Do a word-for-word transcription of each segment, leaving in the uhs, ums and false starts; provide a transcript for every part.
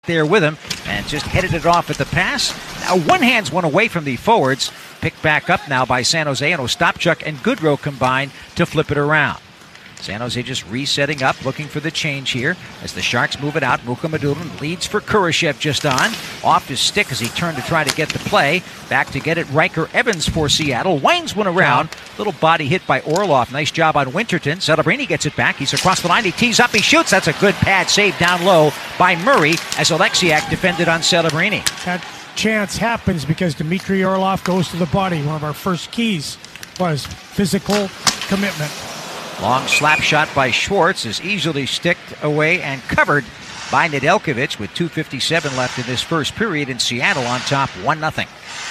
there with him and just headed it off at the pass. Now one hand's one away from the forwards. Picked back up now by San Jose, and Ostapchuk and Goodrow combined to flip it around. San Jose just resetting up, looking for the change here as the Sharks move it out. Mukhamadullin leads for Kurashev just on. Off his stick as he turned to try to get the play. Back to get it, Riker Evans for Seattle. Winds one around. Little body hit by Orlov. Nice job on Winterton. Celebrini gets it back. He's across the line. He tees up. He shoots. That's a good pad save down low by Murray as Alexiak defended on Celebrini. That chance happens because Dmitry Orlov goes to the body. One of our first keys was physical commitment. Long slap shot by Schwartz is easily sticked away and covered by Nedeljkovic with two fifty-seven left in this first period, in Seattle on top one nothing.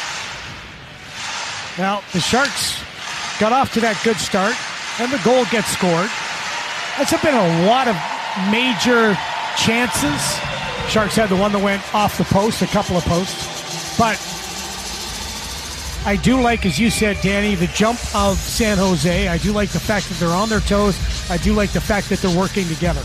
Now, the Sharks got off to that good start, and the goal gets scored. That's been a lot of major chances. Sharks had the one that went off the post, a couple of posts. But I do like, as you said, Danny, the jump of San Jose. I do like the fact that they're on their toes. I do like the fact that they're working together.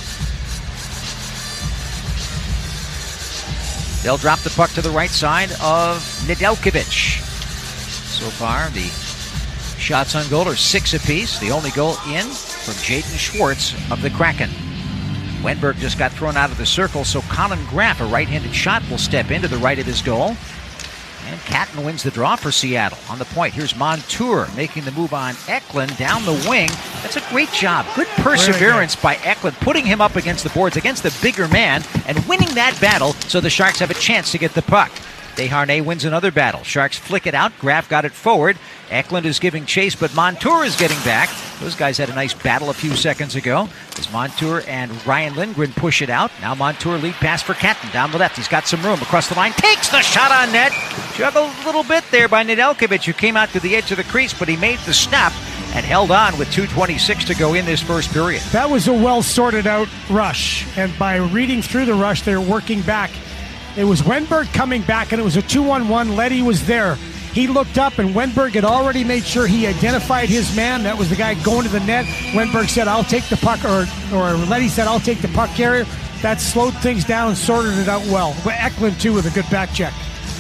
They'll drop the puck to the right side of Nedeljkovic. So far, the shots on goal are six apiece. The only goal in from Jaden Schwartz of the Kraken. Wenberg just got thrown out of the circle, so Colin Graff, a right-handed shot, will step into the right of his goal. And Catton wins the draw for Seattle. On the point, here's Montour making the move on Eklund down the wing. That's a great job. Good perseverance by Eklund, putting him up against the boards, against the bigger man, and winning that battle so the Sharks have a chance to get the puck. Desharnais wins another battle. Sharks flick it out. Graff got it forward. Eklund is giving chase, but Montour is getting back. Those guys had a nice battle a few seconds ago as Montour and Ryan Lindgren push it out. Now Montour lead pass for Catton down the left. He's got some room across the line. Takes the shot on net. Juggled a little bit there by Nedeljkovic, who came out to the edge of the crease, but he made the snap and held on with two twenty-six to go in this first period. That was a well sorted out rush, and by reading through the rush, they're working back. It was Wenberg coming back, and it was a two on one. Leddy was there. He looked up, and Wenberg had already made sure he identified his man. That was the guy going to the net. Wenberg said, I'll take the puck, or, or Leddy said, I'll take the puck carrier. That slowed things down and sorted it out well. But Eklund, too, with a good back check.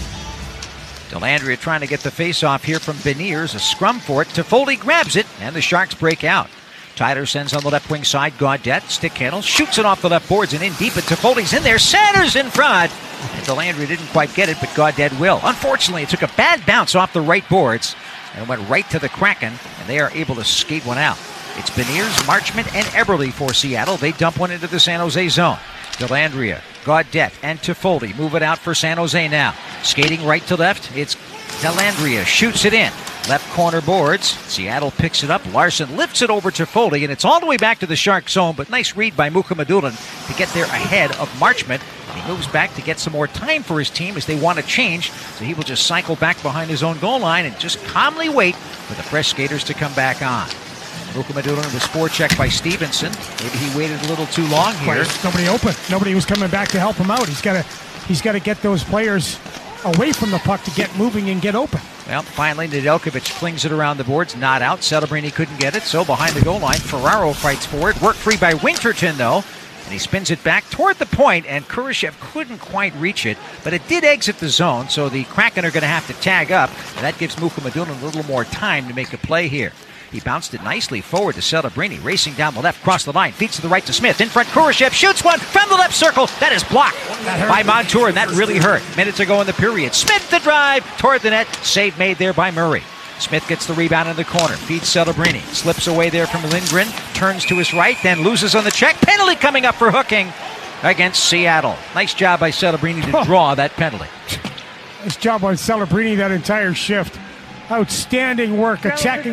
Dellandrea trying to get the face-off here from Beniers. A scrum for it. Toffoli grabs it, and the Sharks break out. Tyler sends on the left wing side. Gaudette, stick handle, shoots it off the left boards and in deep, and Toffoli's in there. Sanders in front. And Dellandrea didn't quite get it, but Gaudette will. Unfortunately, it took a bad bounce off the right boards and went right to the Kraken, and they are able to skate one out. It's Beniers, Marchment, and Eberle for Seattle. They dump one into the San Jose zone. Dellandrea, Gaudette, and Toffoli move it out for San Jose now. Skating right to left, it's Dellandrea, shoots it in. Left corner boards. Seattle picks it up. Larson lifts it over to Foley, and it's all the way back to the Shark zone, but nice read by Mukhamadullin to get there ahead of Marchment. And he moves back to get some more time for his team as they want to change, so he will just cycle back behind his own goal line and just calmly wait for the fresh skaters to come back on. Mukhamadullin was forechecked by Stevenson. Maybe he waited a little too long here. Nobody open. Nobody was coming back to help him out. He's got to he's got to get those players away from the puck to get moving and get open. Well, finally, Nedeljkovic flings it around the boards, not out. Celebrini couldn't get it, so behind the goal line, Ferraro fights for it. Worked free by Winterton, though, and he spins it back toward the point, and Kurashev couldn't quite reach it, but it did exit the zone, so the Kraken are going to have to tag up, and that gives Mukhamadullin a little more time to make a play here. He bounced it nicely forward to Celebrini, racing down the left, cross the line, feeds to the right to Smith. In front, Kurashev shoots one from the left circle. That is blocked by Montour, and that really hurt. Minutes ago in the period. Smith the drive toward the net. Save made there by Murray. Smith gets the rebound in the corner, feeds Celebrini, slips away there from Lindgren, turns to his right, then loses on the check. Penalty coming up for hooking against Seattle. Nice job by Celebrini to draw that penalty. Nice job on Celebrini that entire shift. Outstanding work, attacking.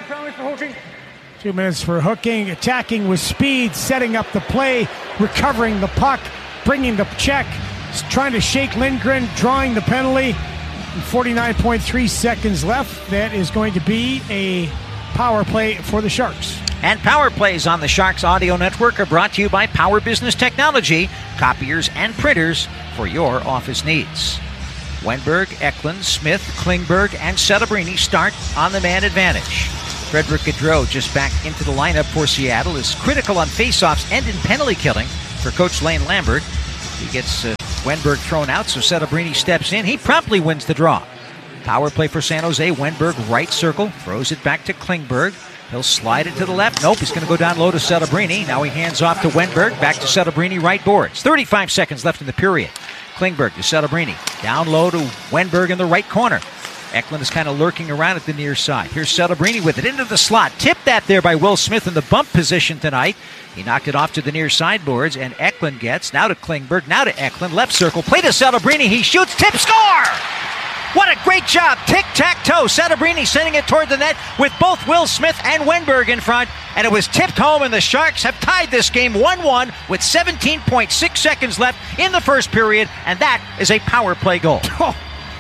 Two minutes for hooking, attacking with speed, setting up the play, recovering the puck, bringing the check, trying to shake Lindgren, drawing the penalty. forty-nine point three seconds left. That is going to be a power play for the Sharks. And power plays on the Sharks Audio Network are brought to you by Power Business Technology, copiers and printers for your office needs. Wenberg, Eklund, Smith, Klingberg, and Celebrini start on the man advantage. Frederick Gaudreau just back into the lineup for Seattle is critical on faceoffs and in penalty killing for Coach Lane Lambert. He gets uh, Wenberg thrown out, so Celebrini steps in. He promptly wins the draw. Power play for San Jose. Wenberg right circle, throws it back to Klingberg. He'll slide it to the left. Nope, he's going to go down low to Celebrini. Now he hands off to Wenberg. Back to Celebrini, right boards. thirty-five seconds left in the period. Klingberg to Celebrini. Down low to Wenberg in the right corner. Eklund is kind of lurking around at the near side. Here's Celebrini with it into the slot. Tipped that there by Will Smith in the bump position tonight. He knocked it off to the near sideboards, and Eklund gets now to Klingberg, now to Eklund. Left circle, play to Celebrini. He shoots, tip, score! What a great job. Tic-tac-toe. Celebrini sending it toward the net with both Will Smith and Wenberg in front. And it was tipped home, and the Sharks have tied this game one one with seventeen point six seconds left in the first period. And that is a power play goal. Oh,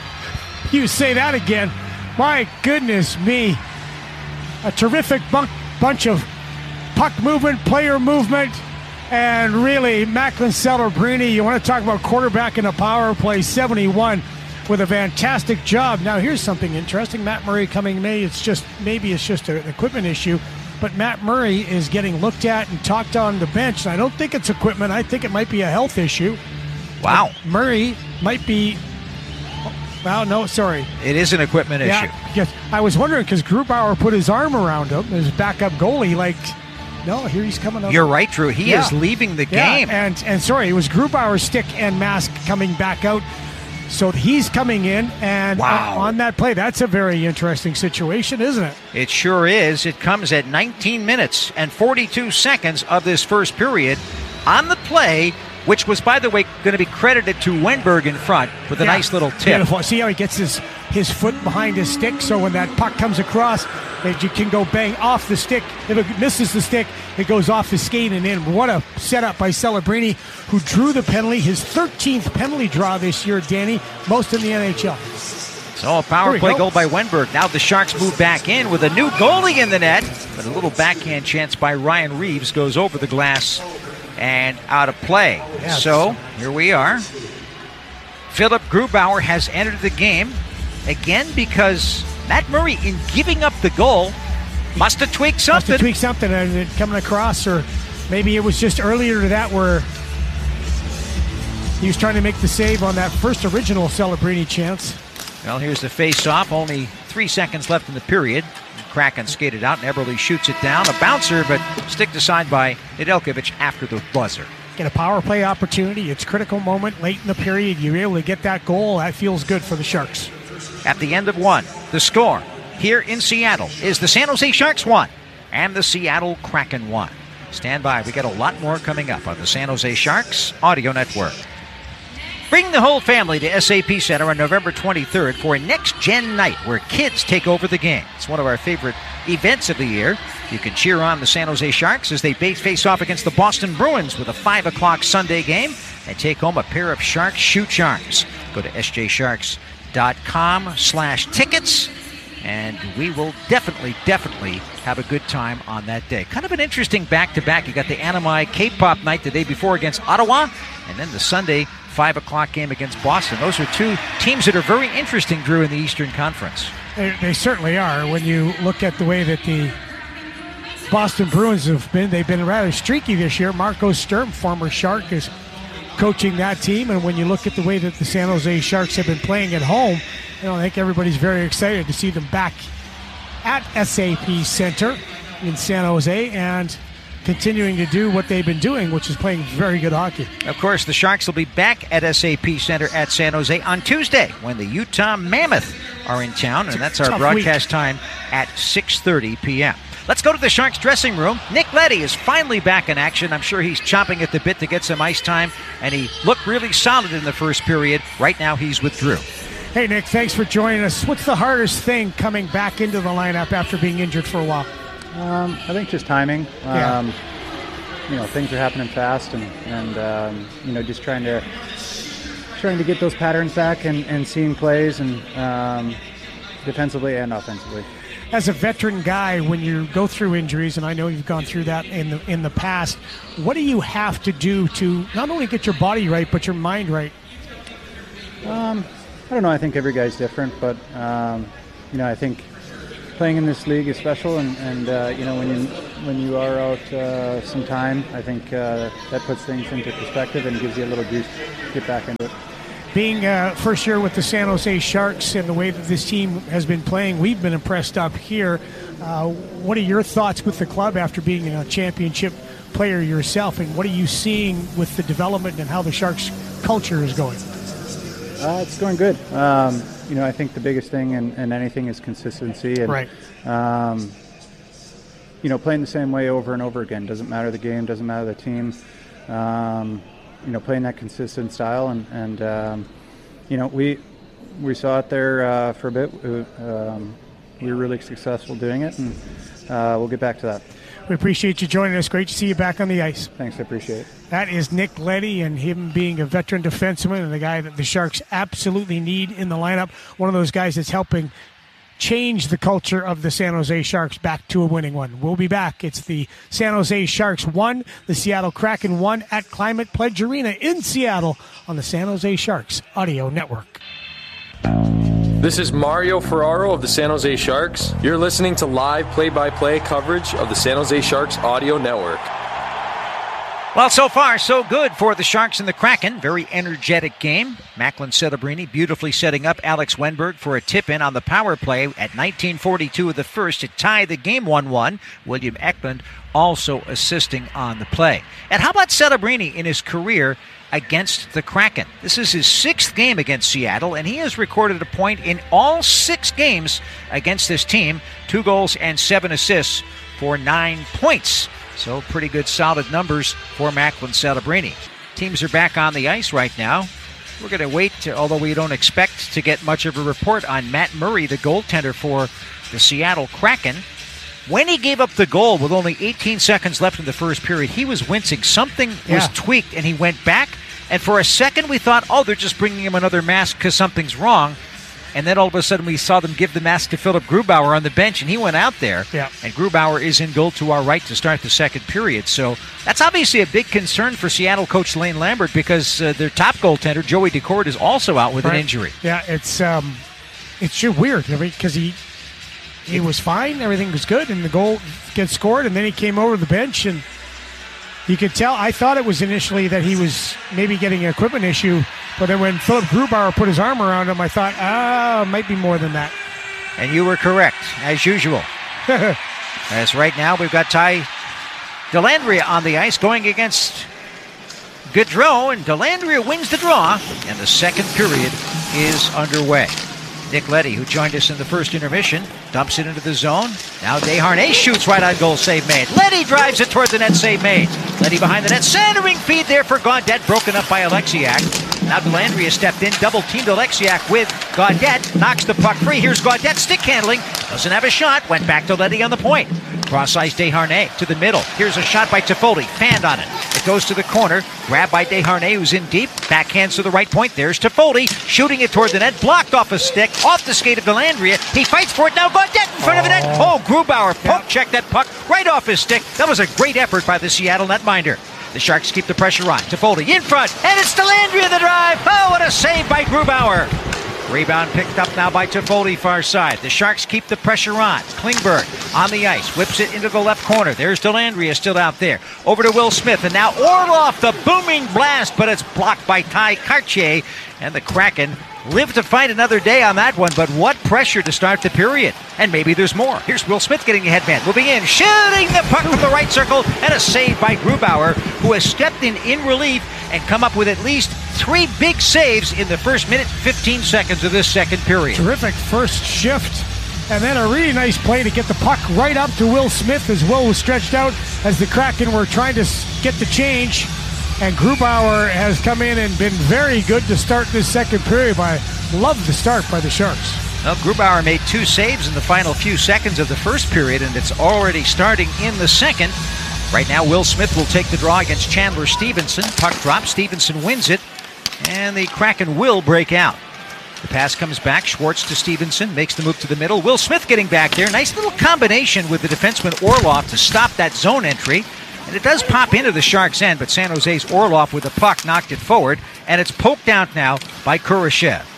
you say that again. My goodness me. A terrific bunk, bunch of puck movement, player movement. And really, Macklin Celebrini, you want to talk about quarterback in a power play, seventy-one. With a fantastic job. Now here's something interesting. Matt Murray coming May. It's just maybe it's just an equipment issue, but Matt Murray is getting looked at and talked on the bench. And I don't think it's equipment. I think it might be a health issue. Wow. But Murray might be. Well, no, sorry. It is an equipment yeah, issue. Yes. I was wondering because Grubauer put his arm around him, his backup goalie. Like, no, here he's coming up. You're right, Drew. He yeah. is leaving the yeah. game. And and sorry, it was Grubauer's stick and mask coming back out. So he's coming in, and wow. on that play, that's a very interesting situation, isn't it? It sure is. It comes at nineteen minutes and forty-two seconds of this first period on the play, which was, by the way, going to be credited to Wenberg in front with a yeah. nice little tip. Beautiful. See how he gets his, his foot behind his stick, so when that puck comes across, that you can go bang off the stick. If it misses the stick, it goes off the skate and in. What a setup by Celebrini, who drew the penalty, his thirteenth penalty draw this year, Danny, most in the N H L. So a power play go. goal by Wenberg. Now the Sharks move back in with a new goalie in the net, but a little backhand chance by Ryan Reeves goes over the glass and out of play. Yeah, so here we are. Philip Grubauer has entered the game again because Matt Murray, in giving up the goal, must have tweaked something. Must have tweaked something and it coming across, or maybe it was just earlier to that where he was trying to make the save on that first original Celebrini chance. Well, here's the face-off. Only three seconds left in the period. Kraken skated out, and Eberle shoots it down. A bouncer, but sticked aside by Nedeljkovic after the buzzer. Get a power play opportunity. It's a critical moment late in the period. You're able to get that goal. That feels good for the Sharks. At the end of one, the score here in Seattle is the San Jose Sharks one and the Seattle Kraken one. Stand by. We got a lot more coming up on the San Jose Sharks Audio Network. Bring the whole family to S A P Center on November twenty-third for a next-gen night where kids take over the game. It's one of our favorite events of the year. You can cheer on the San Jose Sharks as they face off against the Boston Bruins with a five o'clock Sunday game and take home a pair of Sharks shoe charms. Go to s j sharks dot com slash tickets, and we will definitely, definitely have a good time on that day. Kind of an interesting back-to-back. You got the Animi K-pop night the day before against Ottawa, and then the Sunday five o'clock game against Boston. Those are two teams that are very interesting, Drew, in the Eastern Conference. They, they certainly are. When you look at the way that the Boston Bruins have been, they've been rather streaky this year. Marco Sturm, former Shark, is coaching that team. And when you look at the way that the San Jose Sharks have been playing at home, you know, I think everybody's very excited to see them back at S A P Center in San Jose and continuing to do what they've been doing, which is playing very good hockey. Of course, the Sharks will be back at S A P Center at San Jose on Tuesday when the Utah Mammoth are in town, and that's our broadcast week. Time at six thirty p.m. Let's go to the Sharks dressing room. Nick Leddy is finally back in action. I'm sure he's chomping at the bit to get some ice time, and he looked really solid in the first period. Right now, he's with Drew. Hey, Nick, thanks for joining us. What's the hardest thing coming back into the lineup after being injured for a while? Um, I think just timing. Yeah. Um, you know, things are happening fast, and and um, you know, just trying to trying to get those patterns back and, and seeing plays and um, defensively and offensively. As a veteran guy, when you go through injuries, and I know you've gone through that in the in the past, what do you have to do to not only get your body right but your mind right? Um, I don't know. I think every guy's different, but um, you know, I think playing in this league is special, and, and uh, you know, when you when you are out uh, some time, I think uh, that puts things into perspective and gives you a little juice to get back into it. Being uh, first year with the San Jose Sharks and the way that this team has been playing, we've been impressed up here. Uh, what are your thoughts with the club after being a championship player yourself, and what are you seeing with the development and how the Sharks culture is going? Uh, it's going good. Um, you know, I think the biggest thing in, in anything is consistency. And, right. Um, you know, playing the same way over and over again. Doesn't matter the game, doesn't matter the team. Um, you know, playing that consistent style. And, and um, you know, we we saw it there uh, for a bit. Um, we were really successful doing it, and uh, we'll get back to that. We appreciate you joining us. Great to see you back on the ice. Thanks, I appreciate it. That is Nick Leddy, and him being a veteran defenseman and the guy that the Sharks absolutely need in the lineup. One of those guys that's helping change the culture of the San Jose Sharks back to a winning one. We'll be back. It's the San Jose Sharks one, the Seattle Kraken one at Climate Pledge Arena in Seattle on the San Jose Sharks Audio Network. This is Mario Ferraro of the San Jose Sharks. You're listening to live play-by-play coverage of the San Jose Sharks Audio Network. Well, so far, so good for the Sharks and the Kraken. Very energetic game. Macklin Celebrini beautifully setting up Alex Wenberg for a tip-in on the power play at nineteen forty-two of the first to tie the game one one. William Eklund also assisting on the play. And how about Celebrini in his career against the Kraken? This is his sixth game against Seattle, and he has recorded a point in all six games against this team. Two goals and seven assists for nine points. So pretty good solid numbers for Macklin Celebrini. Teams are back on the ice right now. We're going to wait, to, although we don't expect to get much of a report on Matt Murray, the goaltender for the Seattle Kraken. When he gave up the goal with only eighteen seconds left in the first period, he was wincing. Something was yeah. tweaked, and he went back. And for a second, we thought, oh, they're just bringing him another mask because something's wrong. And then all of a sudden, we saw them give the mask to Philip Grubauer on the bench, and he went out there. Yeah. And Grubauer is in goal to our right to start the second period. So that's obviously a big concern for Seattle coach Lane Lambert, because uh, their top goaltender, Joey Decord, is also out with right. an injury. Yeah, it's um, it's just weird. I mean, because he he was fine, everything was good, and the goal gets scored, and then he came over to the bench, and you could tell. I thought it was initially that he was maybe getting an equipment issue, but then when Philip Grubauer put his arm around him, I thought, ah, it might be more than that. And you were correct, as usual. As right now, we've got Ty Dellandrea on the ice going against Gaudreau, and Dellandrea wins the draw, and the second period is underway. Nick Leddy, who joined us in the first intermission, dumps it into the zone. Now Desharnais shoots right on goal, save made. Leddy drives it toward the net, save made. Leddy behind the net, centering feed there for Gaudette, broken up by Alexiak. Now Dellandrea stepped in, double-teamed Alexiak with Gaudette, knocks the puck free. Here's Gaudette, stick handling, doesn't have a shot, went back to Leddy on the point. Cross-ice Desharnais to the middle. Here's a shot by Toffoli, fanned on it. It goes to the corner, grabbed by Desharnais, who's in deep, backhands to the right point. There's Toffoli, shooting it toward the net, blocked off a stick, off the skate of Dellandrea. He fights for it, now Gaudette in front of the net. Oh, Grubauer poke checked that puck right off his stick. That was a great effort by the Seattle netminder. The Sharks keep the pressure on. Toffoli in front, and it's Dellandrea the drive. Oh, what a save by Grubauer. Rebound picked up now by Toffoli, far side. The Sharks keep the pressure on. Klingberg on the ice, whips it into the left corner. There's Dellandrea still out there. Over to Will Smith, and now Orlov, the booming blast, but it's blocked by Ty Cartier, and the Kraken live to fight another day on that one, but what pressure to start the period. And maybe there's more. Here's Will Smith getting the headman, moving in, shooting the puck from the right circle, and a save by Grubauer, who has stepped in in relief and come up with at least three big saves in the first minute, fifteen seconds of this second period. Terrific first shift, and then a really nice play to get the puck right up to Will Smith as Will was stretched out as the Kraken were trying to get the change. And Grubauer has come in and been very good to start this second period. But I love the start by the Sharks. Well, Grubauer made two saves in the final few seconds of the first period, and it's already starting in the second. Right now, Will Smith will take the draw against Chandler Stevenson. Puck drops, Stevenson wins it, and the Kraken will break out. The pass comes back, Schwartz to Stevenson, makes the move to the middle. Will Smith getting back there. Nice little combination with the defenseman Orlov to stop that zone entry. And it does pop into the Sharks' end, but San Jose's Orlov with the puck knocked it forward, and it's poked out now by Kurashev.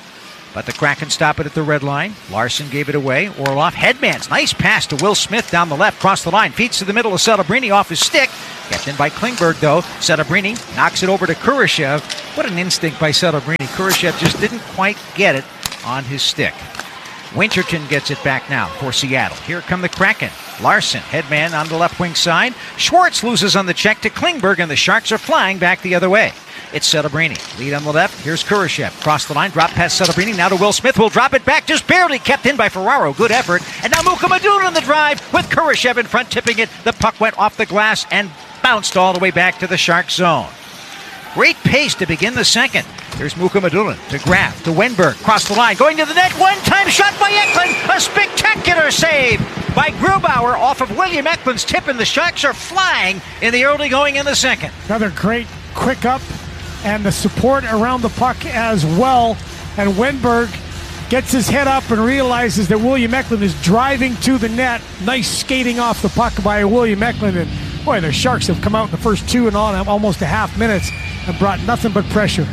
But the Kraken stop it at the red line. Larson gave it away. Orlov headmans. Nice pass to Will Smith down the left, cross the line. Feeds to the middle of Celebrini off his stick. Kept in by Klingberg, though. Celebrini knocks it over to Kurashev. What an instinct by Celebrini. Kurashev just didn't quite get it on his stick. Winterton gets it back now for Seattle. Here come the Kraken. Larson, headman on the left wing side. Schwartz loses on the check to Klingberg, and the Sharks are flying back the other way. It's Celebrini. Lead on the left. Here's Kurashev. Cross the line. Drop past Celebrini. Now to Will Smith. Will drop it back. Just barely kept in by Ferraro. Good effort. And now Mukhamadullin on the drive with Kurashev in front, tipping it. The puck went off the glass and bounced all the way back to the Shark zone. Great pace to begin the second. Here's Mukhamadullin to Graf, to Wenberg. Cross the line. Going to the net. One-time shot by Eklund. A spectacular save by Grubauer off of William Eklund's tip, and the Sharks are flying in the early going in the second. Another great quick up. And the support around the puck as well. And Wenberg gets his head up and realizes that William Eklund is driving to the net. Nice skating off the puck by William Eklund. And boy, the Sharks have come out in the first two and on almost a half minutes and brought nothing but pressure.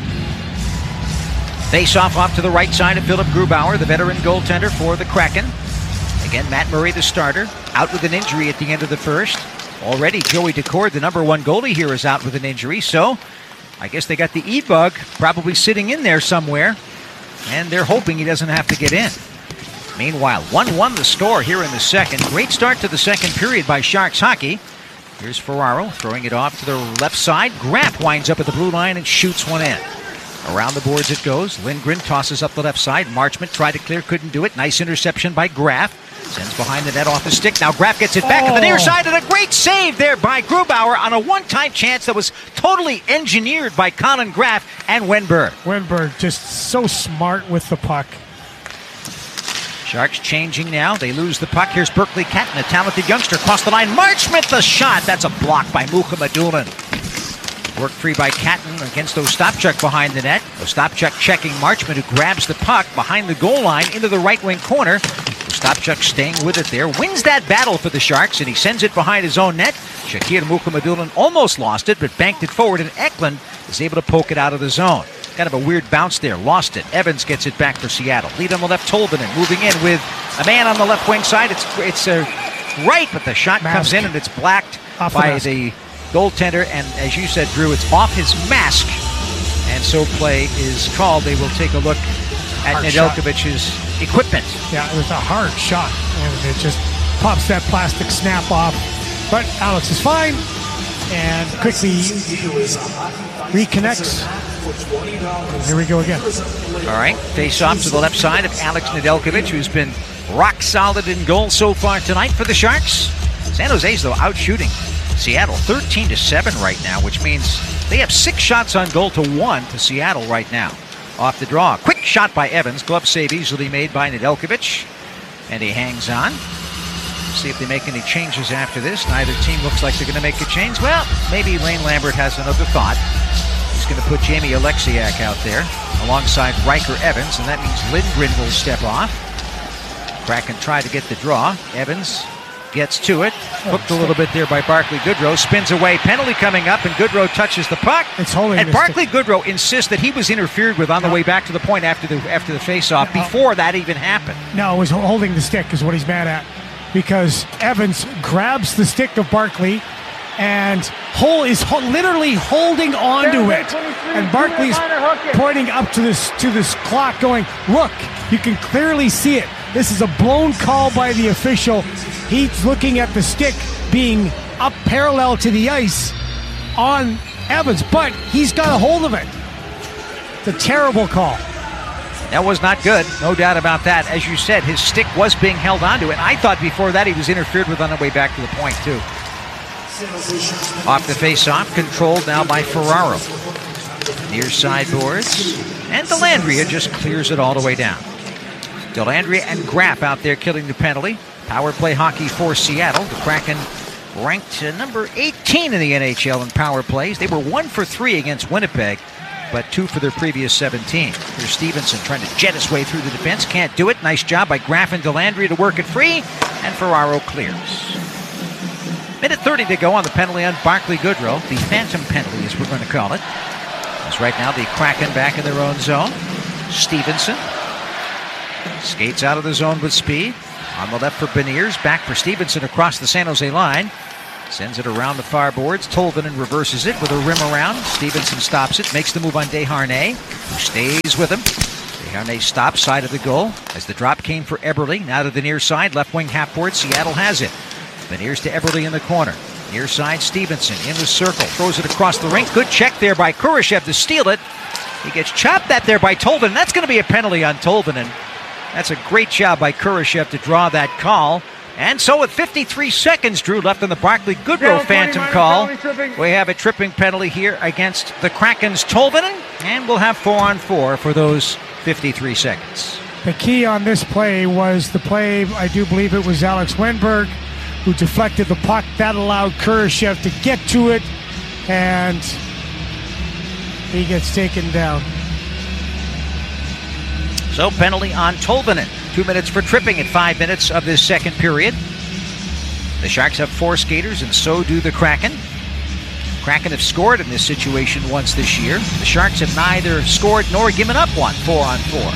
Face off off to the right side of Philip Grubauer, the veteran goaltender for the Kraken. Again, Matt Murray, the starter, out with an injury at the end of the first. Already, Joey Decord, the number one goalie here, is out with an injury. So I guess they got the E-bug probably sitting in there somewhere, and they're hoping he doesn't have to get in. Meanwhile, one one the score here in the second. Great start to the second period by Sharks hockey. Here's Ferraro throwing it off to the left side. Graf winds up at the blue line and shoots one in. Around the boards it goes. Lindgren tosses up the left side. Marchment tried to clear, couldn't do it. Nice interception by Graf. Sends behind the net off his stick. Now Graf gets it back oh. at the near side, and a great save there by Grubauer on a one-time chance that was totally engineered by Colin Graf and Wenberg. Wenberg just so smart with the puck. Sharks changing now. They lose the puck. Here's Berkeley Catton, a talented youngster. Across the line. Marchment the shot. That's a block by Mukhamadullin. Worked free by Catton against Ostapchuk behind the net. Ostapchuk checking Marchment, who grabs the puck behind the goal line into the right wing corner. Ostapchuk staying with it there. Wins that battle for the Sharks, and he sends it behind his own net. Shakir Mukhamadullin almost lost it, but banked it forward, and Eklund is able to poke it out of the zone. Kind of a weird bounce there. Lost it. Evans gets it back for Seattle. Lead on the left, Tolvanen moving in with a man on the left wing side. It's it's uh, right, but the shot mask comes in, and it's blacked off by the, the goaltender. And as you said, Drew, it's off his mask. And so play is called. They will take a look at Nedeljkovic's equipment. Yeah, it was a hard shot, and it just pops that plastic snap off. But Alex is fine, and quickly reconnects. Here we go again. All right, face off to the left side of Alex Nedeljkovic, who's been rock solid in goal so far tonight for the Sharks. San Jose's, though, out shooting Seattle thirteen to seven right now, which means they have six shots on goal to one to Seattle right now. Off the draw. Quick shot by Evans. Glove save easily made by Nedeljkovic. And he hangs on. See if they make any changes after this. Neither team looks like they're going to make a change. Well, maybe Lane Lambert has another thought. He's going to put Jamie Alexiak out there alongside Riker Evans, and that means Lindgren will step off. Kraken try to get the draw. Evans gets to it. Hooked a little bit there by Barclay Goodrow. Spins away. Penalty coming up, and Goodrow touches the puck. It's holding. And Barclay Goodrow insists that he was interfered with on the way back to the point after the after the face-off, no. before that even happened. No, it was holding the stick is what he's mad at. Because Evans grabs the stick of Barclay and Hull is ho- literally holding onto it. And Barclay's pointing up to this to this clock going, look, you can clearly see it. This is a blown call by the official. He's looking at the stick being up parallel to the ice on Evans, but he's got a hold of it. It's a terrible call. That was not good, no doubt about that. As you said, his stick was being held onto it. I thought before that he was interfered with on the way back to the point, too. Off the face-off, controlled now by Ferraro. Near side boards, and Dellandrea just clears it all the way down. Dellandrea and Graf out there killing the penalty. Power play hockey for Seattle. The Kraken ranked uh, number eighteen in the N H L in power plays. They were one for three against Winnipeg, but two for their previous seventeen. Here's Stevenson trying to jet his way through the defense. Can't do it. Nice job by Graf and Dellandrea to work it free, and Ferraro clears. Minute thirty to go on the penalty on Barclay Goodrow. The phantom penalty, as we're going to call it. As right now the Kraken back in their own zone. Stevenson Skates out of the zone with speed. On the left for Beniers. Back for Stevenson across the San Jose line. Sends it around the far boards. Tolvanen reverses it with a rim around. Stevenson stops it. Makes the move on Desharnais, who stays with him. Desharnais stops side of the goal as the drop came for Eberle. Now to the near side. Left wing half board. Seattle has it. Beniers to Eberle in the corner. Near side, Stevenson in the circle. Throws it across the rink. Good check there by Kurashev to steal it. He gets chopped at there by Tolvanen. That's going to be a penalty on Tolvanen. That's a great job by Kurashev to draw that call. And so with fifty-three seconds, Drew, left on the Barclay Goodrow phantom call, we have a tripping penalty here against the Kraken's Tolvanen. And we'll have four on four for those fifty-three seconds. The key on this play was the play, I do believe it was Alex Wenberg, who deflected the puck. That allowed Kurashev to get to it, and he gets taken down. So penalty on Tolvanen. Two minutes for tripping at five minutes of this second period. The Sharks have four skaters, and so do the Kraken. Kraken have scored in this situation once this year. The Sharks have neither scored nor given up one, four on four.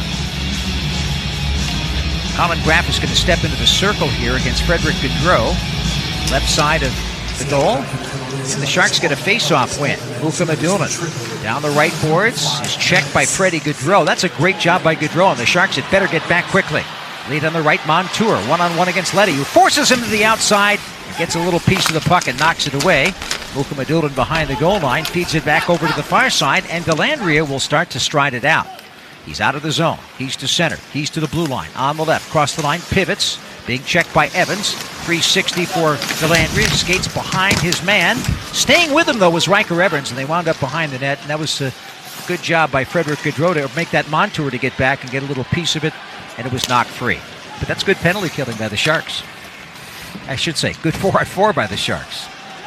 Colin Graf is going to step into the circle here against Frederick Gaudreau. Left side of the goal. And the Sharks get a face-off win. Ulka Madulin down the right boards is checked by Freddie Gaudreau. That's a great job by Gaudreau, and the Sharks had better get back quickly. Lead on the right, Montour, one-on-one against Leddy, who forces him to the outside, gets a little piece of the puck and knocks it away. Ulka Madulin behind the goal line, feeds it back over to the far side, and Dellandrea will start to stride it out. He's out of the zone. He's to center. He's to the blue line. On the left, cross the line, pivots. Being checked by Evans. three sixty for Dellandrea. Skates behind his man. Staying with him, though, was Riker Evans, and they wound up behind the net. And that was a good job by Frederick Gaudreau to make that Montour to get back and get a little piece of it, and it was knocked free. But that's good penalty killing by the Sharks. I should say, good four on four by the Sharks.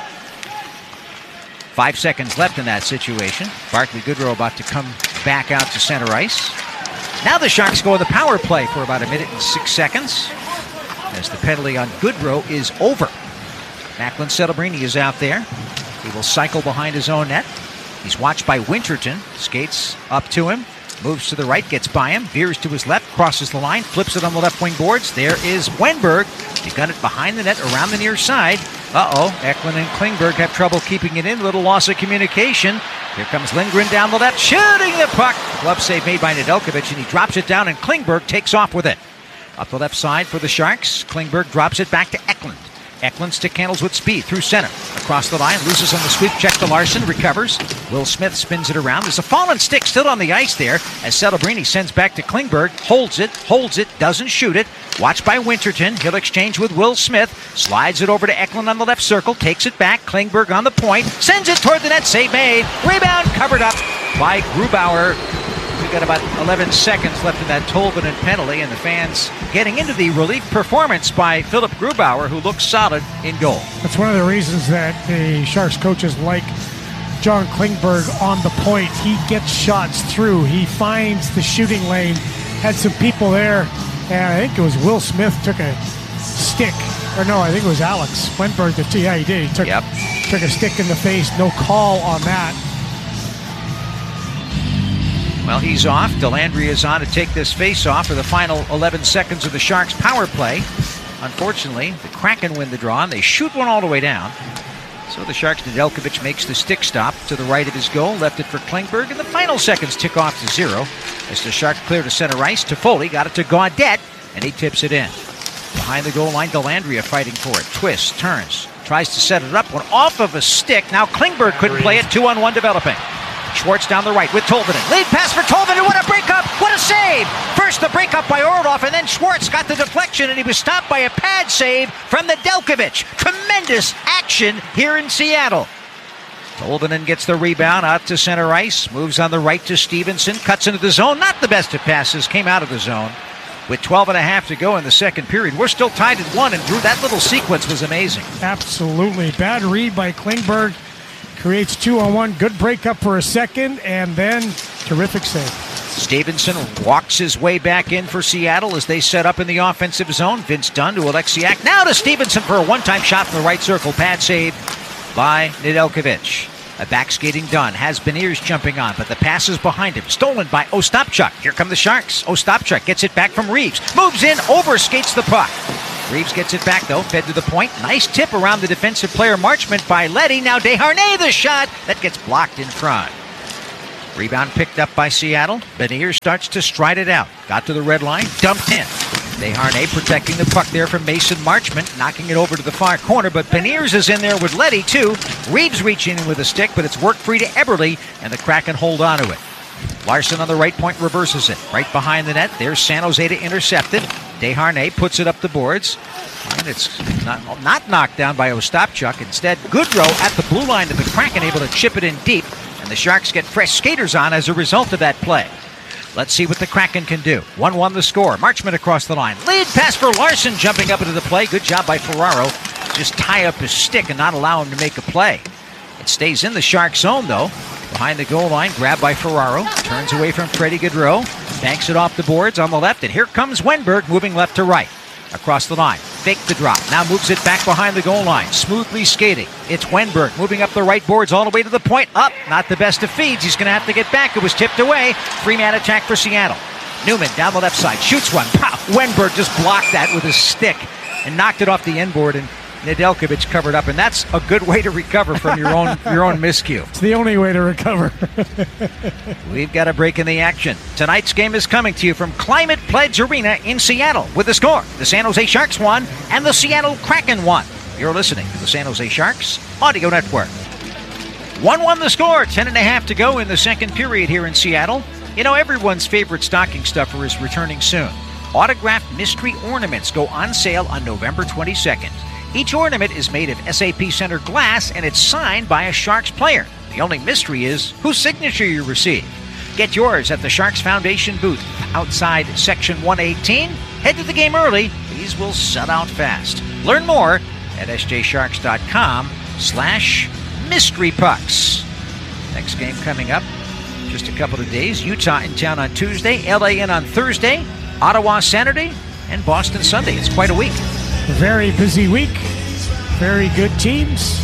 Five seconds left in that situation. Barclay Goodrow about to come back out to center ice. Now the Sharks go in the power play for about a minute and six seconds. As the penalty on Goodrow is over. Macklin Celebrini is out there. He will cycle behind his own net. He's watched by Winterton. Skates up to him. Moves to the right, gets by him. Veers to his left, crosses the line, flips it on the left wing boards. There is Wenberg. He's got it behind the net, around the near side. Uh-oh, Eklund and Klingberg have trouble keeping it in. Little loss of communication. Here comes Lindgren down the left, shooting the puck. Glove save made by Nedeljkovic, and he drops it down, and Klingberg takes off with it. Up the left side for the Sharks. Klingberg drops it back to Eklund. Eklund stick handles with speed through center. Across the line, loses on the sweep, check to Larson, recovers. Will Smith spins it around. There's a fallen stick still on the ice there as Celebrini sends back to Klingberg. Holds it, holds it, doesn't shoot it. Watched by Winterton. He'll exchange with Will Smith. Slides it over to Eklund on the left circle. Takes it back. Klingberg on the point. Sends it toward the net. Save made. Rebound covered up by Grubauer. We've got about eleven seconds left in that Tolvanen penalty, and the fans getting into the relief performance by Philip Grubauer, who looks solid in goal. That's one of the reasons that the Sharks coaches like John Klingberg on the point. He gets shots through. He finds the shooting lane. Had some people there, and I think it was Will Smith took a stick. Or no, I think it was Alex Wenberg. That, yeah, he did. He took, yep. took a stick in the face. No call on that. Well, he's off. Dellandrea is on to take this face-off for the final eleven seconds of the Sharks' power play. Unfortunately, the Kraken win the draw, and they shoot one all the way down. So the Sharks' Nedeljkovic makes the stick stop to the right of his goal, left it for Klingberg, and the final seconds tick off to zero. As the Sharks clear to center ice, Toffoli got it to Gaudette, and he tips it in. Behind the goal line, Dellandrea fighting for it. Twists, turns, tries to set it up, went off of a stick. Now Klingberg couldn't play it, two on one developing. Schwartz down the right with Tolvanen. Lead pass for Tolvanen. What a breakup. What a save. First the breakup by Orlov, and then Schwartz got the deflection, and he was stopped by a pad save from Nedeljkovic. Tremendous action here in Seattle. Tolvanen gets the rebound out to center ice. Moves on the right to Stevenson. Cuts into the zone. Not the best of passes. Came out of the zone. With twelve and a half to go in the second period. We're still tied at one, and Drew, that little sequence was amazing. Absolutely. Bad read by Klingberg. Creates two on one. Good breakup for a second, and then terrific save. Stevenson walks his way back in for Seattle as they set up in the offensive zone. Vince Dunn to Alexiak. Now to Stevenson for a one-time shot from the right circle. Pad save by Nedeljkovic. A back-skating Dunn has Beniers jumping on, but the pass is behind him. Stolen by Ostapchuk. Here come the Sharks. Ostapchuk gets it back from Reeves. Moves in, overskates the puck. Reeves gets it back, though, fed to the point. Nice tip around the defensive player Marchment by Leddy. Now Desharnais, the shot. That gets blocked in front. Rebound picked up by Seattle. Beniers starts to stride it out. Got to the red line, dumped in. Desharnais protecting the puck there from Mason Marchment, knocking it over to the far corner, but Beniers is in there with Leddy, too. Reeves reaching in with a stick, but it's work free to Eberle, and the Kraken hold on to it. Larson on the right point reverses it. Right behind the net, there's San Jose to intercept it. Desharnais puts it up the boards, and it's not, not knocked down by Ostapchuk. Instead, Goodrow at the blue line to the Kraken, able to chip it in deep, and the Sharks get fresh skaters on as a result of that play. Let's see what the Kraken can do. one one the score. Marchment across the line. Lead pass for Larson, jumping up into the play. Good job by Ferraro. Just tie up his stick and not allow him to make a play. It stays in the Shark zone, though. Behind the goal line, grabbed by Ferraro. Turns away from Freddie Gaudreau. Banks it off the boards on the left, and here comes Wenberg moving left to right. Across the line. Fake the drop. Now moves it back behind the goal line. Smoothly skating. It's Wenberg moving up the right boards all the way to the point. Up. Not the best of feeds. He's going to have to get back. It was tipped away. Three-man attack for Seattle. Newman down the left side. Shoots one. Pow! Wenberg just blocked that with his stick and knocked it off the end board, and Nedeljkovic covered up, and that's a good way to recover from your own your own miscue. It's the only way to recover. We've got a break in the action. Tonight's game is coming to you from Climate Pledge Arena in Seattle with the score. The San Jose Sharks won and the Seattle Kraken won. You're listening to the San Jose Sharks Audio Network. one one the score, ten and a half to go in the second period here in Seattle. You know, everyone's favorite stocking stuffer is returning soon. Autographed mystery ornaments go on sale on November twenty-second. Each ornament is made of S A P Center glass, and it's signed by a Sharks player. The only mystery is whose signature you receive. Get yours at the Sharks Foundation booth outside Section one eighteen. Head to the game early. These will sell out fast. Learn more at sjsharks.com slash mystery pucks. Next game coming up just a couple of days. Utah in town on Tuesday, L A in on Thursday, Ottawa Saturday, and Boston Sunday. It's quite a week. A very busy week. Very good teams.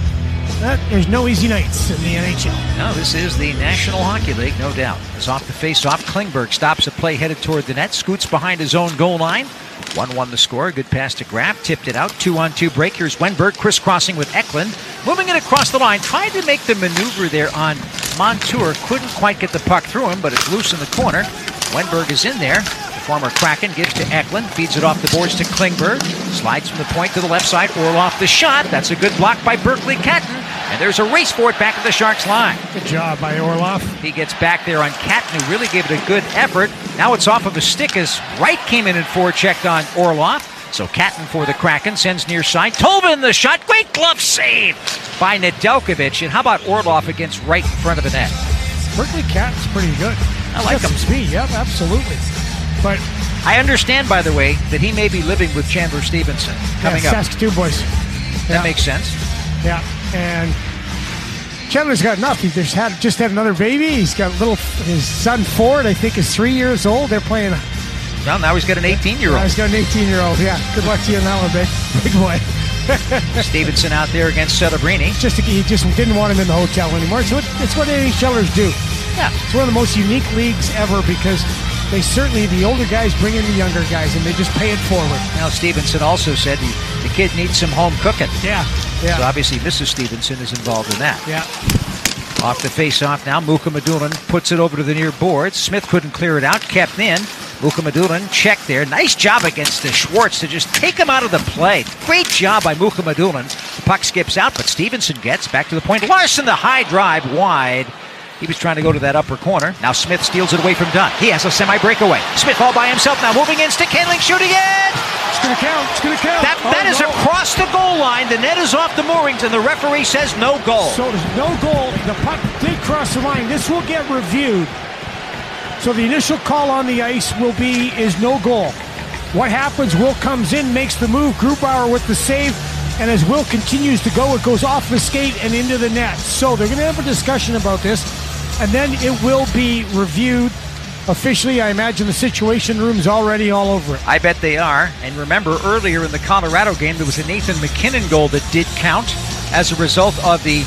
But there's no easy nights in the N H L. No, this is the National Hockey League, no doubt. It's off the face-off. Klingberg stops a play headed toward the net. Scoots behind his own goal line. one one the score. Good pass to Graf. Tipped it out. Two-on-two break. Here's Wenberg crisscrossing with Eklund. Moving it across the line. Tried to make the maneuver there on Montour. Couldn't quite get the puck through him, but it's loose in the corner. Wenberg is in there. Former Kraken gives to Eklund, feeds it off the boards to Klingberg, slides from the point to the left side, Orlov the shot. That's a good block by Berkeley Catton, and there's a race for it back at the Sharks line. Good job by Orlov. He gets back there on Catton, who really gave it a good effort. Now it's off of a stick as Wright came in and forechecked on Orlov. So Catton for the Kraken sends near side. Tolvin the shot, great glove save by Nedeljkovic. And how about Orlov against Wright in front of the net? Berkeley Catton's pretty good. I like him. Some speed, yep, absolutely. But I understand, by the way, that he may be living with Chandler Stevenson coming yeah, up. Saskatoon boys. That yeah. makes sense. Yeah, and Chandler's got enough. He just had just had another baby. He's got a little. His son Ford, I think, is three years old. They're playing. Well, now he's got an eighteen-year-old. Yeah, he's got an eighteen-year-old. Yeah, good luck to you on that one, babe. Big boy. Stevenson out there against Celebrini. Just he just didn't want him in the hotel anymore. So it, it's what NHLers do. Yeah, it's one of the most unique leagues ever because they certainly, the older guys bring in the younger guys, and they just pay it forward. Now, Stevenson also said he, the kid needs some home cooking. Yeah, yeah. So obviously, Missus Stevenson is involved in that. Yeah. Off the face-off now, Mukhamadullin puts it over to the near boards. Smith couldn't clear it out, kept in. Mukhamadullin checked there. Nice job against the Schwartz to just take him out of the play. Great job by Mukhamadullin. The puck skips out, but Stevenson gets back to the point. Larson, the high drive wide. He was trying to go to that upper corner. Now Smith steals it away from Dunn. He has a semi-breakaway. Smith all by himself now, moving in, stick handling, shooting it! It's going to count. It's going to count. That, oh, that is no. across the goal line. The net is off the moorings, and the referee says no goal. So there's no goal. The puck did cross the line. This will get reviewed. So the initial call on the ice will be is no goal. What happens, Will comes in, makes the move, Grubauer with the save, and as Will continues to go, it goes off the skate and into the net. So they're going to have a discussion about this, and then it will be reviewed officially. I imagine the Situation Room's already all over it. I bet they are. And remember, earlier in the Colorado game, there was a Nathan McKinnon goal that did count as a result of the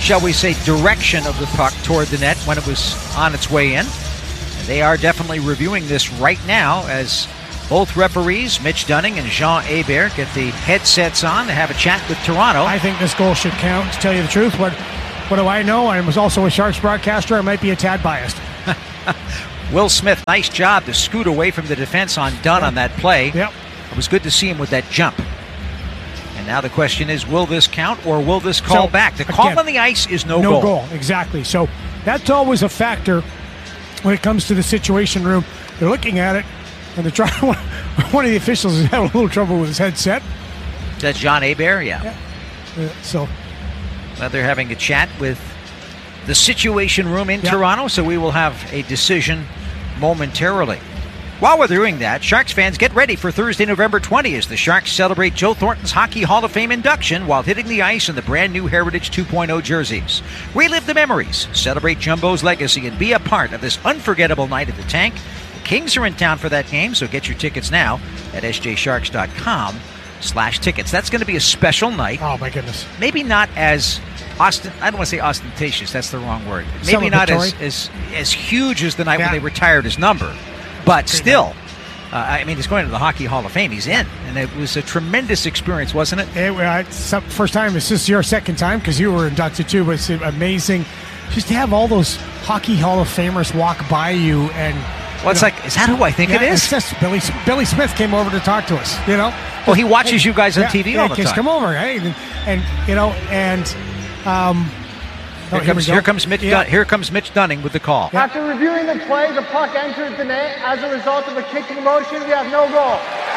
shall we say, direction of the puck toward the net when it was on its way in. And they are definitely reviewing this right now as both referees, Mitch Dunning and Jean Hebert, get the headsets on to have a chat with Toronto. I think this goal should count, to tell you the truth. What, what do I know? I was also a Sharks broadcaster. I might be a tad biased. Will Smith, nice job to scoot away from the defense on Dunn yep. on that play. Yep. It was good to see him with that jump. And now the question is, will this count or will this call so, back? The call again, on the ice is no, no goal. goal. Exactly. So that's always a factor when it comes to the situation room. They're looking at it, and they're trying. One of the officials is having a little trouble with his headset. That's Jean Hebert, yeah. yeah. Uh, so well, they're having a chat with the situation room in yeah. Toronto, so we will have a decision momentarily. While we're doing that, Sharks fans, get ready for Thursday, November twentieth as the Sharks celebrate Joe Thornton's Hockey Hall of Fame induction while hitting the ice in the brand new Heritage two point oh jerseys. Relive the memories, celebrate Jumbo's legacy, and be a part of this unforgettable night at the Tank. The Kings are in town for that game, so get your tickets now at s j sharks dot com slash tickets. That's going to be a special night. Oh, my goodness. Maybe not as Austin, I don't want to say ostentatious, that's the wrong word. Maybe not as, as as huge as the night yeah. when they retired his number. But still, uh, I mean, he's going to the Hockey Hall of Fame. He's in. And it was a tremendous experience, wasn't it? it uh, some, first time. This is your second time because you were inducted too. But it's amazing just to have all those Hockey Hall of Famers walk by you. And well, it's you know, like, is that who I think yeah, it is? It's just Billy, Billy Smith came over to talk to us, you know. Well, he watches hey, you guys on yeah, T V yeah, all the time. Come over, hey. And, and, you know, and... Um, Here, oh, comes, here, here comes Mitch. yeah. Dun- here comes Mitch Dunning with the call. Yeah. After reviewing the play, the puck entered the net as a result of a kicking motion. We have no goal.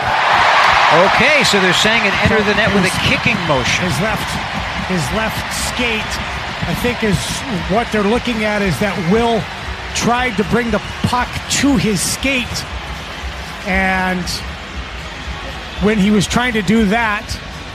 Okay, so they're saying it entered the net with a kicking motion. His left, his left skate, I think, is what they're looking at. Is that Will tried to bring the puck to his skate, and when he was trying to do that,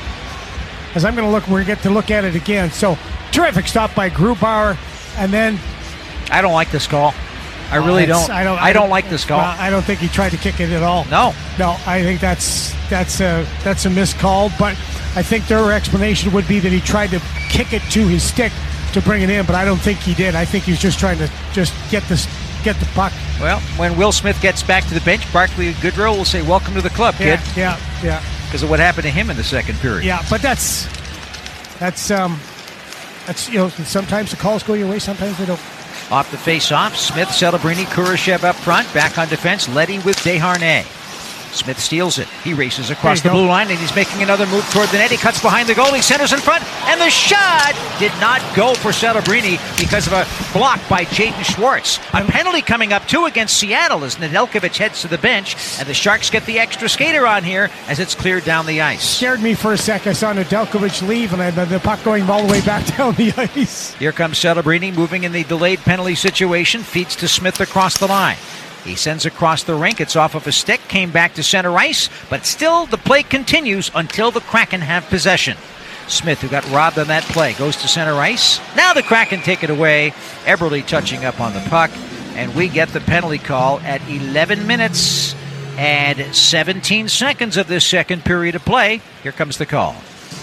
as I'm going to look, we're going to get to look at it again. So. Terrific stop by Grubauer, and then I don't like this call. I really don't. I don't. I don't like this call. Well, I don't think he tried to kick it at all. No, no. I think that's that's a that's a missed call. But I think their explanation would be that he tried to kick it to his stick to bring it in. But I don't think he did. I think he was just trying to just get this get the puck. Well, when Will Smith gets back to the bench, Barclay Goodrow will say, "Welcome to the club, kid." Yeah, yeah, yeah. Because of what happened to him in the second period. Yeah, but that's that's um. That's, you know, sometimes the calls go your way, sometimes they don't. Off the face-off, Smith, Celebrini, Kurashev up front. Back on defense, Leddy with Desharnais. Smith steals it. He races across the blue line, and he's making another move toward the net. He cuts behind the goal. He centers in front, and the shot did not go for Celebrini because of a block by Jaden Schwartz. A penalty coming up, too, against Seattle as Nedeljkovic heads to the bench, and the Sharks get the extra skater on here as it's cleared down the ice. Scared me for a sec. I saw Nedeljkovic leave, and I, the puck going all the way back down the ice. Here comes Celebrini moving in the delayed penalty situation. Feeds to Smith across the line. He sends across the rink. It's off of a stick. Came back to center ice. But still, the play continues until the Kraken have possession. Smith, who got robbed on that play, goes to center ice. Now the Kraken take it away. Eberle touching up on the puck. And we get the penalty call at eleven minutes and seventeen seconds of this second period of play. Here comes the call.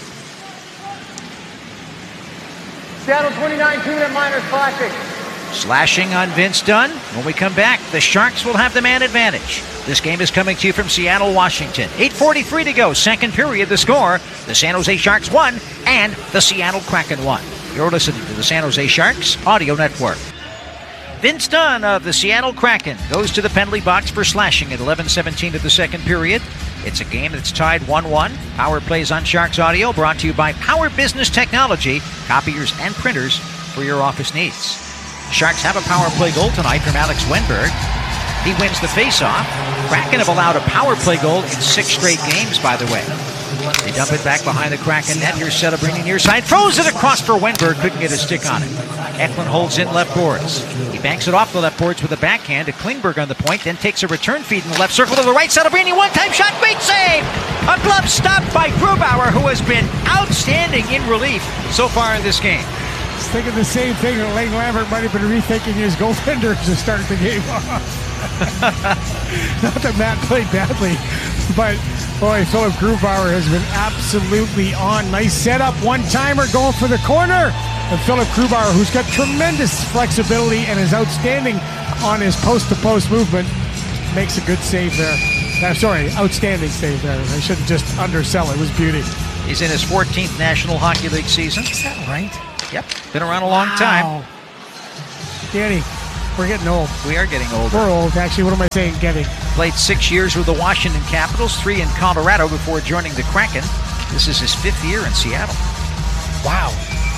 Seattle twenty-nine, two-minute minor classic. Slashing on Vince Dunn. When we come back, the Sharks will have the man advantage. This game is coming to you from Seattle, Washington. eight forty-three to go. Second period, the score. The San Jose Sharks won, and the Seattle Kraken won. You're listening to the San Jose Sharks Audio Network. Vince Dunn of the Seattle Kraken goes to the penalty box for slashing at eleven seventeen of the second period. It's a game that's tied one one. Power plays on Sharks Audio, brought to you by Power Business Technology, copiers and printers for your office needs. Sharks have a power play goal tonight from Alex Wenberg. He wins the faceoff. Kraken have allowed a power play goal in six straight games, by the way. They dump it back behind the Kraken net. Here's Celebrini near side. Throws it across for Wenberg. Couldn't get a stick on it. Eklund holds in left boards. He banks it off the left boards with a backhand to Klingberg on the point, then takes a return feed in the left circle to the right. Celebrini, one-time shot. Great save! A glove stop by Grubauer, who has been outstanding in relief so far in this game. Thinking the same thing that Lane Lambert might have been rethinking his goaltender to start the game off. Not that Matt played badly, but boy, Philip Grubauer has been absolutely on. Nice setup, one-timer going for the corner. And Philip Grubauer, who's got tremendous flexibility and is outstanding on his post-to-post movement, makes a good save there. Uh, sorry, outstanding save there. I shouldn't just undersell it. It was beauty. He's in his fourteenth National Hockey League season. Is that right? Yep, been around a long Wow. time. Danny, we're getting old. We are getting older. We're old, actually. What am I saying, getting? Played six years with the Washington Capitals, three in Colorado before joining the Kraken. This is his fifth year in Seattle. Wow.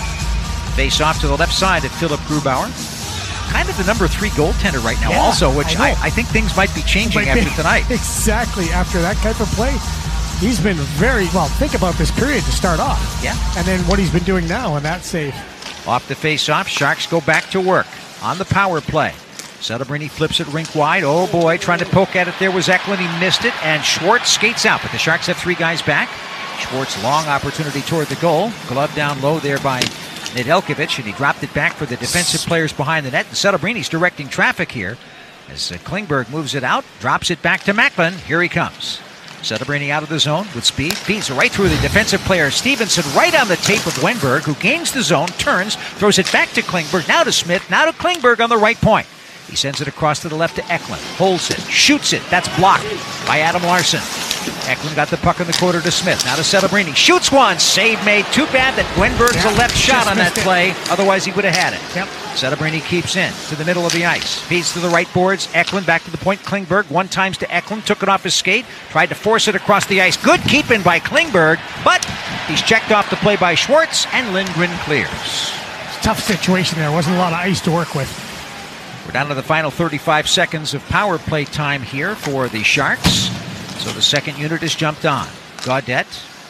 Face off to the left side of Philip Grubauer. Kind of the number three goaltender right now, Yeah, also, which I I, know. I think things might be changing Might be- after tonight. Exactly. After that type of play, he's been very, well, think about this period to start off. Yeah. And then what he's been doing now on that save. Off the face-off, Sharks go back to work on the power play. Celebrini flips it rink wide. Oh boy, trying to poke at it there was Eklund. He missed it, and Schwartz skates out. But the Sharks have three guys back. Schwartz, long opportunity toward the goal. Glove down low there by Nedeljkovic, and he dropped it back for the defensive players behind the net. And Celebrini's directing traffic here as uh, Klingberg moves it out, drops it back to Macklin. Here he comes. Celebrini out of the zone with speed, feeds right through the defensive player Stevenson, right on the tape of Wenberg, who gains the zone, turns, throws it back to Klingberg, now to Smith, now to Klingberg on the right point. He sends it across to the left to Eklund, holds it, shoots it, that's blocked by Adam Larson. Eklund got the puck in the corner to Smith, now to Celebrini, shoots one, save made, too bad that Wenberg's Yeah, a left shot just on that missed it. play, otherwise he would have had it. Yep. Celebrini keeps in to the middle of the ice. Feeds to the right boards. Eklund back to the point. Klingberg one times to Eklund. Took it off his skate. Tried to force it across the ice. Good keeping by Klingberg, but he's checked off the play by Schwartz, and Lindgren clears. It's a tough situation there. Wasn't a lot of ice to work with. We're down to the final thirty-five seconds of power play time here for the Sharks. So the second unit is jumped on. Gaudette,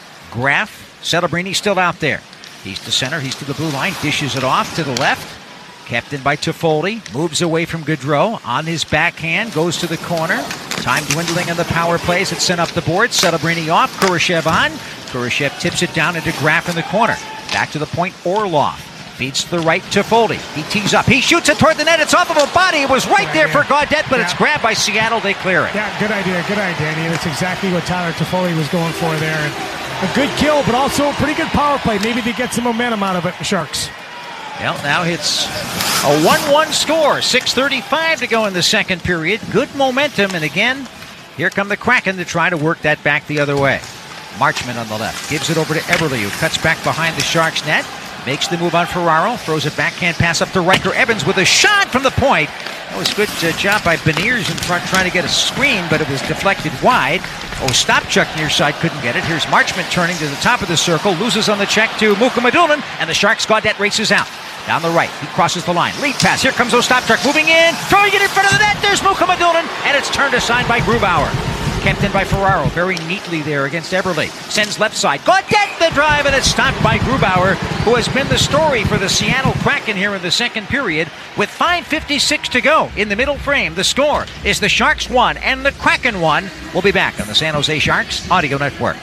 Graf, Celebrini still out there. He's to center. He's to the blue line. Dishes it off to the left. Kept in by Toffoli, moves away from Gaudreau, on his backhand, goes to the corner. Time dwindling on the power plays. It's sent up the board. Celebrini off, Kurashev on. Kurashev tips it down into Graf in the corner. Back to the point, Orlov. Feeds to the right, Toffoli. He tees up. He shoots it toward the net. It's off of a body. It was right there for Gaudette, but it's Yeah. grabbed by Seattle. They clear it. Yeah, good idea, good idea, Danny. That's exactly what Tyler Toffoli was going for there. And a good kill, but also a pretty good power play. Maybe they get some momentum out of it, the Sharks. Well, now it's a one one score. six thirty-five to go in the second period. Good momentum, and again, here come the Kraken to try to work that back the other way. Marchman on the left gives it over to Eberle, who cuts back behind the Sharks net. Makes the move on Ferraro, throws a backhand pass up to Riker Evans with a shot from the point. That was a good uh, job by Beniers in front trying to get a screen, but it was deflected wide. Ostapchuk near side couldn't get it. Here's Marchman turning to the top of the circle, loses on the check to Mukhamadullin, and the Sharks Gaudette races out. Down the right, he crosses the line. Lead pass, here comes Ostapchuk moving in, throwing it in front of the net. There's Mukhamadullin, and it's turned aside by Grubauer. Kept in by Ferraro, very neatly there against Eberle. Sends left side. Gaudette the drive, and it's stopped by Grubauer, who has been the story for the Seattle Kraken here in the second period. With five fifty-six to go in the middle frame, the score is the Sharks one and the Kraken one. We'll be back on the San Jose Sharks Audio Network.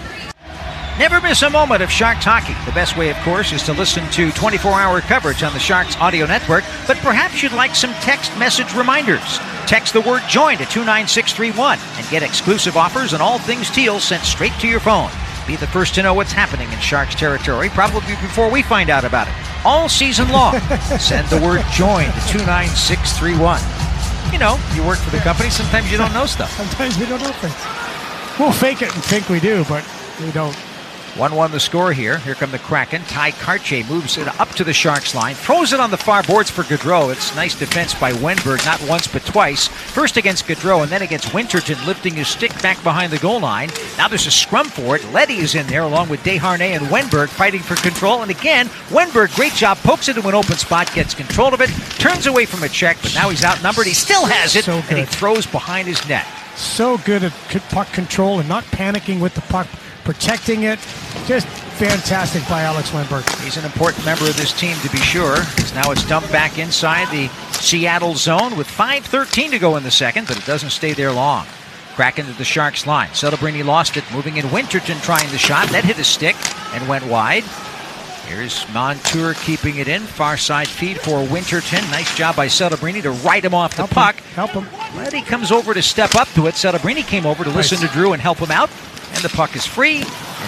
Never miss a moment of Sharks hockey. The best way, of course, is to listen to twenty-four hour coverage on the Sharks Audio Network, but perhaps you'd like some text message reminders. Text the word JOIN to two nine six three one and get exclusive offers on all things teal sent straight to your phone. Be the first to know what's happening in Sharks territory, probably before we find out about it. All season long. Send the word JOIN to two nine six three one. You know, you work for the company, sometimes you don't know stuff. Sometimes we don't know things. We'll fake it and think we do, but we don't. one one the score here. Here come the Kraken. Ty Karche moves it up to the Sharks line. Throws it on the far boards for Gaudreau. It's nice defense by Wenberg, not once but twice. First against Gaudreau and then against Winterton, lifting his stick back behind the goal line. Now there's a scrum for it. Leddy is in there along with Desharnais and Wenberg fighting for control. And again, Wenberg, great job, pokes it into an open spot, gets control of it, turns away from a check, but now he's outnumbered. He still has it, So and he good. throws behind his net. So good at c- puck control and not panicking with the puck, protecting it. Just fantastic by Alex Wenberg. He's an important member of this team to be sure. As now it's dumped back inside the Seattle zone with five thirteen to go in the second, but it doesn't stay there long. Crack into the Sharks line. Celebrini lost it, moving in Winterton trying the shot. That hit a stick and went wide. Here's Montour keeping it in. Far side feed for Winterton. Nice job by Celebrini to right him off the Help puck. him. Help him. Leddy comes over to step up to it. Celebrini came over to listen Nice. to Drew and help him out. And the puck is free. And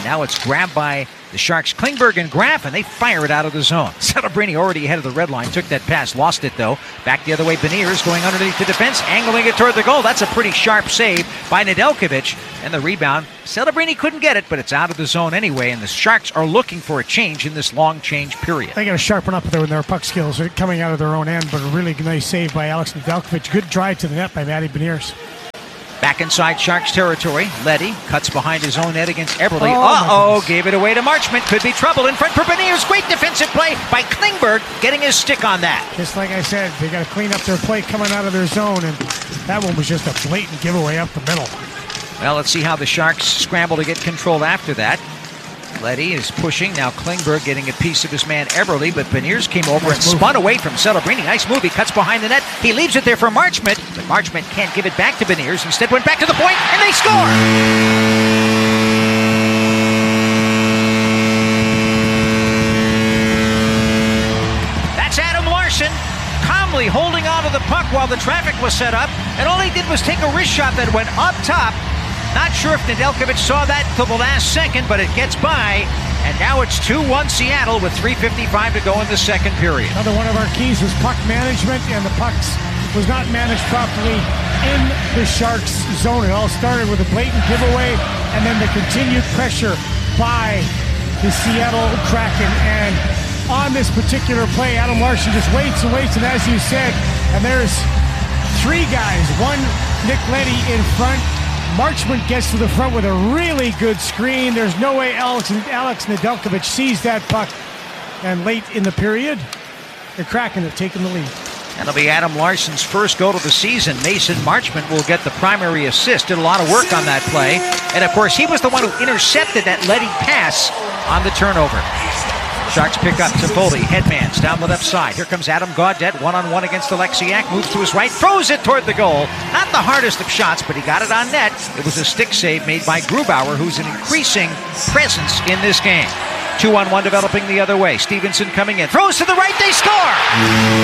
And now it's grabbed by the Sharks, Klingberg and Graf, and they fire it out of the zone. Celebrini already ahead of the red line, took that pass, lost it though. Back the other way, Beniers going underneath the defense, angling it toward the goal. That's a pretty sharp save by Nedeljkovic. And the rebound, Celebrini couldn't get it, but it's out of the zone anyway, and the Sharks are looking for a change in this long change period. They got to sharpen up there with their puck skills. They're coming out of their own end, but a really nice save by Alex Nedeljkovic. Good drive to the net by Matty Beniers. Back inside Sharks territory, Leddy cuts behind his own net against Eberle. Oh, Uh-oh, gave it away to Marchment. Could be trouble in front for Beniers. Great defensive play by Klingberg, getting his stick on that. Just like I said, they got to clean up their play coming out of their zone, and that one was just a blatant giveaway up the middle. Well, let's see how the Sharks scramble to get control after that. Leddy is pushing. Now Klingberg getting a piece of his man Eberle, but Beniers came over nice and move. Spun away from Celebrini. Nice move. He cuts behind the net. He leaves it there for Marchment, but Marchment can't give it back to Beniers. Instead went back to the point, and they score! That's Adam Larsson calmly holding on to the puck while the traffic was set up, and all he did was take a wrist shot that went up top. Not sure if Nedeljkovic saw that till the last second, but it gets by. And now it's two one Seattle with three fifty-five to go in the second period. Another one of our keys was puck management, and the pucks was not managed properly in the Sharks zone. It all started with a blatant giveaway, and then the continued pressure by the Seattle Kraken. And on this particular play, Adam Larsson just waits and waits, and as you said, and there's three guys, one Nick Leddy in front. Marchment gets to the front with a really good screen. There's no way Alex, Alex Nedeljkovic sees that puck. And late in the period, the Kraken have taken the lead. That'll be Adam Larsson's first goal of the season. Mason Marchment will get the primary assist. Did a lot of work on that play. And of course, he was the one who intercepted that Leddy pass on the turnover. Sharks pick up Toffoli, headmans down the left side. Here comes Adam Gaudette, one-on-one against Alexiak, moves to his right, throws it toward the goal. Not the hardest of shots, but he got it on net. It was a stick save made by Grubauer, who's an increasing presence in this game. Two-on-one developing the other way. Stevenson coming in, throws to the right, they score!